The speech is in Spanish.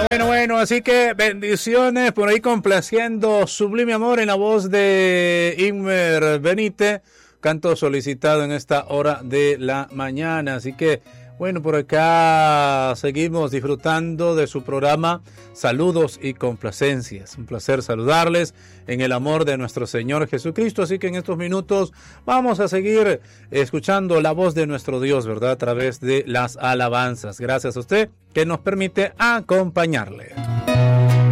Bueno, así que bendiciones por ahí complaciendo Sublime Amor en la voz de Inmer Benítez, canto solicitado en esta hora de la mañana. Así que, bueno, por acá seguimos disfrutando de su programa Saludos y Complacencias. Un placer saludarles en el amor de nuestro Señor Jesucristo. Así que en estos minutos vamos a seguir escuchando la voz de nuestro Dios, ¿verdad? A través de las alabanzas. Gracias a usted que nos permite acompañarle.